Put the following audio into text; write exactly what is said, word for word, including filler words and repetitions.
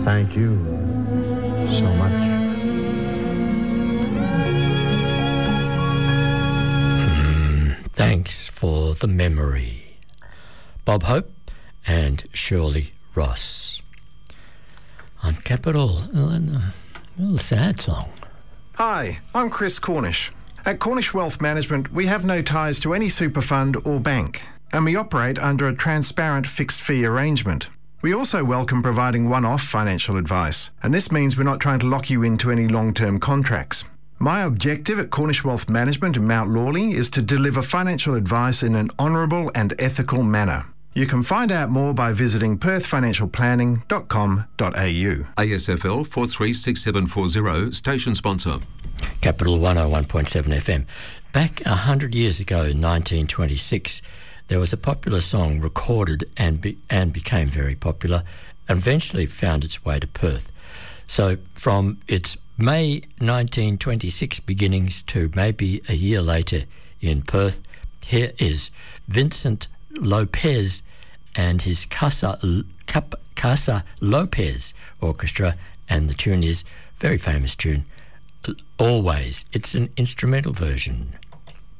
Thank you so much. Mm, thanks for the memory. Bob Hope and Shirley Ross. On Capital, a little sad song. Hi, I'm Chris Cornish. At Cornish Wealth Management, we have no ties to any super fund or bank, and we operate under a transparent fixed fee arrangement. We also welcome providing one-off financial advice, and this means we're not trying to lock you into any long-term contracts. My objective at Cornish Wealth Management in Mount Lawley is to deliver financial advice in an honourable and ethical manner. You can find out more by visiting perth financial planning dot com dot a u. A S F L four three six seven four zero, station sponsor. Capital one oh one point seven F M. Back one hundred years ago, in nineteen twenty-six, there was a popular song recorded and be, and became very popular and eventually found its way to Perth. So from its May nineteen twenty-six beginnings to maybe a year later in Perth, here is Vincent Lopez and his Casa, Casa Lopez Orchestra, and the tune is, very famous tune, Always. It's an instrumental version.